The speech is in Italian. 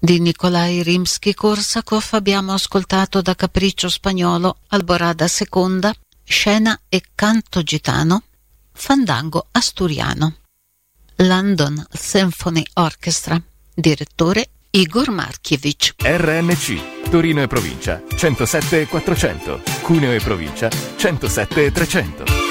Di Nikolai Rimsky-Korsakov abbiamo ascoltato Da capriccio spagnolo, Alborada seconda, Scena e canto gitano, Fandango asturiano. London Symphony Orchestra, direttore Igor Markievicz. RNC, Torino e provincia 107 400, Cuneo e provincia 107 300.